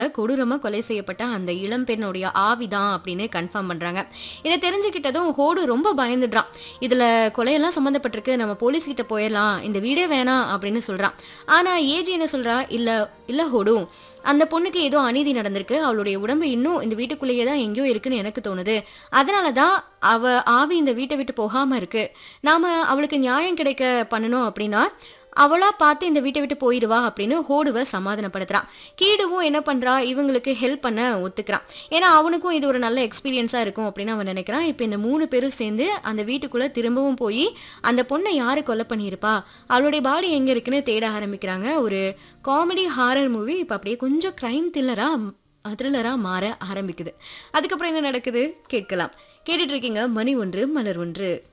கொடூரமா கொலை செய்யப்பட்ட அந்த இளம்பெண்ணுடைய ஆவிதான் அப்படின்னு கன்ஃபார்ம் பண்றாங்க. இத தெரிஞ்சுக்கிட்டதும் ஹோடு ரொம்ப பயந்துடுறான். இதுல கொலையெல்லாம் சம்மந்தப்பட்டிருக்கு. நம்ம போலீஸ் கிட்ட போயிரலாம். இந்த வீடே வேணாம் அப்படின்னு சொல்றான். ஆனா ஏஜி என்ன சொல்றா, இல்ல இல்ல ஹோடு. அந்த பொண்ணுக்கு ஏதோ அநீதி நடந்திருக்கு. அவளுடைய உடம்பு இன்னும் இந்த வீட்டுக்குள்ளேயே தான் எங்கேயோ இருக்குன்னு எனக்கு தோணுது. அதனால தான் அவ ஆவி இந்த வீட்ட விட்டு போகாம இருக்கு. நாம அவளுக்கு நியாயம் கிடைக்க பண்ணணும் அப்படின்னா, அவளா பார்த்து இந்த வீட்டை விட்டு போயிடுவா அப்படின்னு ஹோடுவ சமாதானப்படுத்துறான். கீடுவும் என்ன பண்றா, இவங்களுக்கு ஹெல்ப் பண்ண ஒத்துக்கிறான். ஏன்னா அவனுக்கும் இது ஒரு நல்ல எக்ஸ்பீரியன்ஸா இருக்கும் அப்படின்னு அவன் நினைக்கிறான். இப்போ இந்த 3 பேரும் சேர்ந்து அந்த வீட்டுக்குள்ள திரும்பவும் போய் அந்த பொண்ணை யாரு கொலை பண்ணியிருப்பா, அவளுடைய பாடி எங்க இருக்குன்னு தேட ஆரம்பிக்கிறாங்க. ஒரு காமெடி ஹாரர் மூவி இப்போ அப்படியே கொஞ்சம் கிரைம் த்ரில்லரா மாற ஆரம்பிக்குது. அதுக்கப்புறம் என்ன நடக்குது கேட்கலாம். கேட்டுட்டு இருக்கீங்க மணி ஒன்று மலர் ஒன்று.